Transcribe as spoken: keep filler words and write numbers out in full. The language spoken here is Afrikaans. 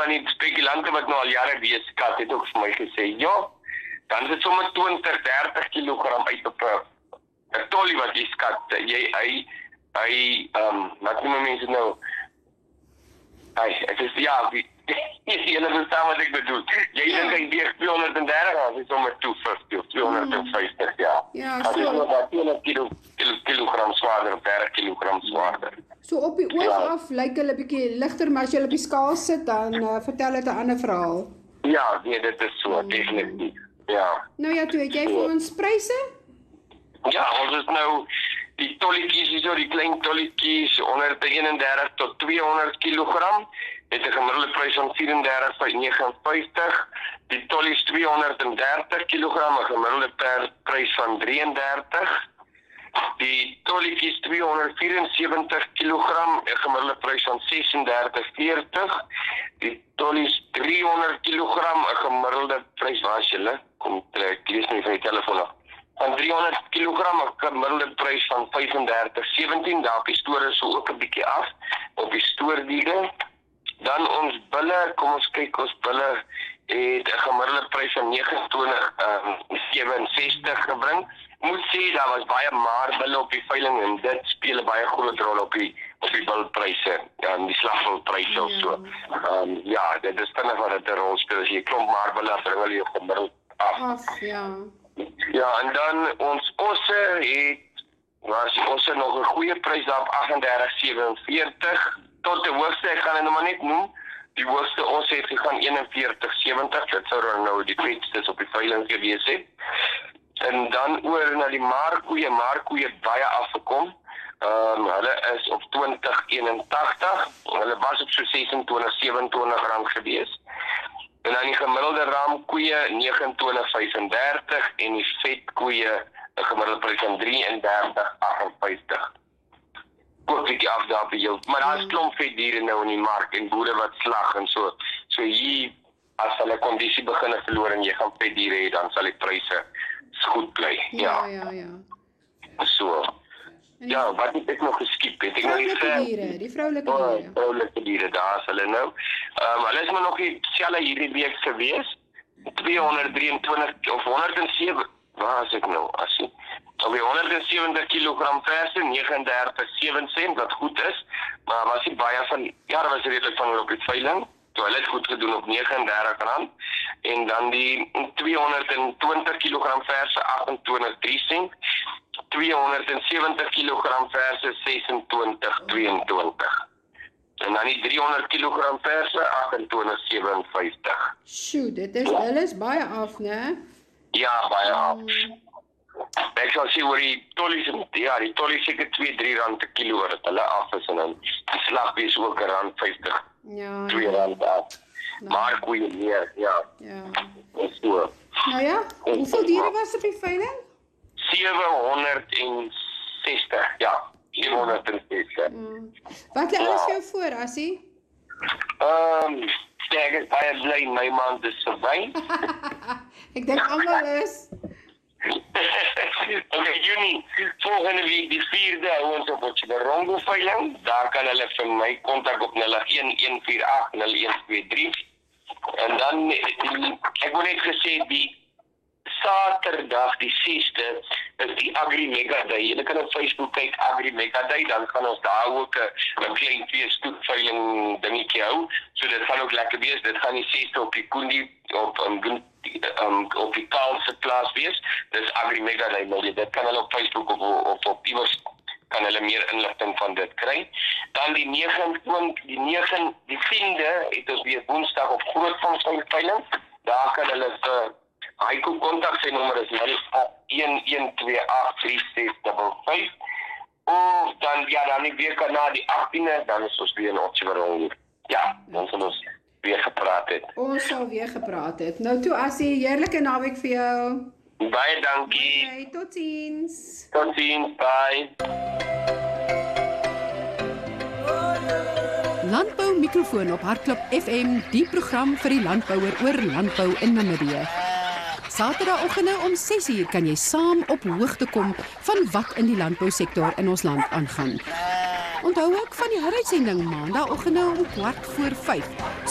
van die spekulante wat nou al jare wees skat, het ook vir my gesê, ja, dan is dit sommer twintig, dertig kilogram uit op 'n tollie wat jy skat. Jy, hy, hy, um, wat noem mense nou, hy, het is, ja, die, Julle verstaan wat ek bedoel. Jy dink hy weeg tweehonderddertig, as hy sommer tweehonderdvyftig of tweehonderdvyftig, ja. Ja, As hy so, sommer tweehonderd kilo, kilo, kilogram zwaarder of dertig kilogram zwaarder. so op die oog Ja. af lyk hulle bietjie ligter, maar as jy hulle op die skaal sit, dan uh, vertel dit 'n ander verhaal. Ja, nee, dit is so, definitief. Ja. Nou ja, toe het jy vir ons pryse? Ja, ons is nou die tolletjies hier so, die klein tolletjies, honderdeenendertig tot tweehonderd kilogram, met 'n gemiddelde prys van vierendertig komma negenenvyftig. Die tollies tweehonderddertig kilogram, 'n gemiddelde per prys van drieëndertig. Die tolletjies tweehonderdvierensewentig kilogram, 'n gemiddelde prys van sesendertig komma veertig. Die tollies driehonderd kilogram, 'n gemiddelde prys, waar is julle? Kom, ek lees nie van die telefoon af. Van driehonderd kilogram, 'n gemiddelde prys van vyfendertig komma sewentien, daar op die stoor is so ook 'n bietjie af, op die stoordiere. Dan ons bulle, kom ons kyk, ons bulle het 'n gemiddelde prys van negenentwintig komma sewensestig gebring. Moet sê, daar was baie maar bulle op die veiling en dit speel 'n baie groot rol op die op die bulpryse, ja, en die slagvoelpryse of so. Um, ja, dit is vinnig wat dit 'n rol speel. As jy klomp maar bulle bring hulle jou gemiddeld af. Af, ja. Ja, en dan ons osse het, was osse nog 'n goeie prys daar op agtendertig komma sewenveertig, tot die hoogste, ek gaan dit nou maar net noem, die hoogste osse het gegaan eenenveertig komma sewentig, dit sou dan nou die kwetstes op die veiling gewees het. En dan oor na die maarkoeie, maarkoeie het baie afgekom, um, hulle is op twintig komma eenentagtig, hulle was op so sesentwintig komma sewenentwintig rand gewees. En dan die gemiddelde raamkoeie negenentwintig komma vyfendertig en die vetkoeie 'n gemiddelde prys van drieëndertig komma agtenvyftig. Koop bietjie af daar by jou. Maar daar is klomp vetdiere nou in die mark en boere wat slag en so. So hier, as hulle kondisie begin verloor en jy gaan vetdiere hê, dan sal die pryse goed bly. Ja, Ja, ja, ja. so. Ja, wat het ek nog geskiep? Het ek nog iets Vrouulike diere, die vrouulike Oh, diere. vrouulike diere, daar is hulle nou. Um, hulle is maar nog nie selle hierdie week gewees. tweehonderddrieëntwintig of honderdsewe, waar is ek nou? As jy, op die honderdsewentig kilogram verse, negenendertig komma sewe sent, wat goed is, maar was nie baie van, ja, dat was redelijk van hulle op die veiling, toe hulle het goed gedoen op negenendertig rand, en dan die tweehonderdtwintig kilogram verse, achtentwintig komma drie sent, tweehonderdsewentig kilogram verse, sesentwintig komma tweeëntwintig. En dan die driehonderd kilogram verse, achtentwintig komma sewenvyftig. Sjoe, dit is, hulle is baie af, né? Ja, baie af. Ek sal sê oor die tollies, ja, die tollies seker twee, drie rand per kilo wat hulle af is, en dan die slagbees ook een rand vyftig, Ja, twee rand af. Maar koeie meer, ja. ja. Dis so. Nou ja, hoeveel diere was op die veiling? sewehonderdsestig, ja. sewehonderdsestig. Hmm. Wat lê alles vir jou voor, Assie? Ehm, um, ek is baie bly, my maand is verby. Ek dink almal is. Okay, Junie, volgende week die vierde hou ons op ons Rongo veiling. Daar kan hulle vir my kontak op nul een een vier agt nul een twee drie. En dan, ek wil net gesê, die Saterdag, die sesde, is die Agri Mega Day. Julle kan op Facebook kyk, Agri Mega Day, dan gaan ons daar ook 'n klein feestoetveiling dingetjie hou. So dit gaan ook lekker wees. Dit gaan die sesde op die Koendi, op um, um, op die Kaalse plaas wees. Dis Agri Mega Day, maar dit kan hulle op Facebook of, of op iewers kan hulle meer inligting van dit kry. Dan die negenentwintig, die negen, die tiende het ons weer Woensdag op Grootvangveiling. Daar kan hulle uh, hy kon kontak, sy nommer is nul een een twee agt drie ses vyf vyf. Of dan, ja, dan die week na die agtiende, dan is ons weer in Otjiwarongo. Ja, dan sal ons weer gepraat het. Ons sal weer gepraat het. Nou toe, Assie, heerlike naweek vir jou. Baie dankie. Okay, totsiens. Tot ziens, bye. Landbou mikrofoon op Hardklop F M, die program vir die landbouer oor landbou in Namibië. Saterdagoggende om ses uur kan jy saam op hoogte kom van wat in die landbousektor in ons land aangaan. Onthou ook van die heruitsending maandagooggende om kwart voor vyf.